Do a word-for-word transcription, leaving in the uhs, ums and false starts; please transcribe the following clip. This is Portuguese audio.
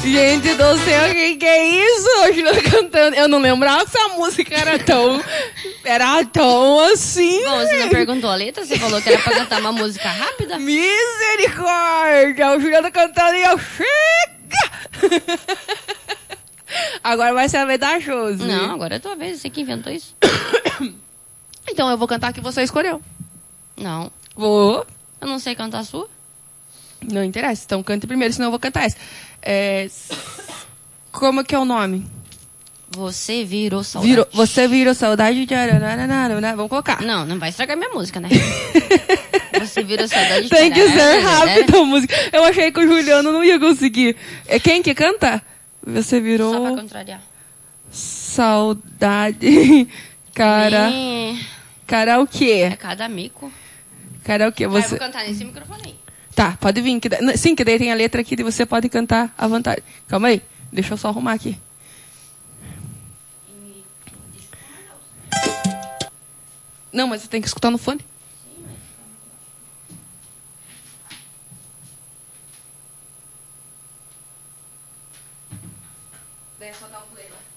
Gente do céu, que que é isso? A Juliana cantando. Eu não lembrava que essa música era tão... Era tão assim. Bom, você não perguntou a letra? Você falou que era pra cantar uma música rápida? Misericórdia! A Juliana cantando e eu... Chega! Agora vai ser a vez da Josi. Não, agora é a tua vez. Você que inventou isso. Então eu vou cantar a que você escolheu. Não. Vou. Eu não sei cantar a sua. Não interessa. Então cante primeiro, senão eu vou cantar essa. É... Como que é o nome? Você virou saudade. Virou, você virou saudade de... Vamos colocar. Não, não vai estragar minha música, né? Você virou saudade de... Tem que ser rápido a música. Eu achei que o Juliano não ia conseguir. É quem que canta? Você virou... Só pra contrariar. Saudade. Cara... É, Cara o quê? é cada mico. Cara o quê? Vai, eu Você... vou cantar nesse microfone aí. Tá, pode vir. Que da... Sim, que daí tem a letra aqui e você pode cantar à vontade. Calma aí. Deixa eu só arrumar aqui. Não, mas você tem que escutar no fone. Daí é só dar um play lá.